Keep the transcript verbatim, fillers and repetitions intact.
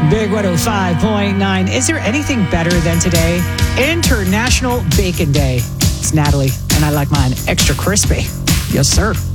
Big one oh five point nine. Is there anything better than today? International Bacon Day. It's Natalie, and I like mine extra crispy. Yes, sir.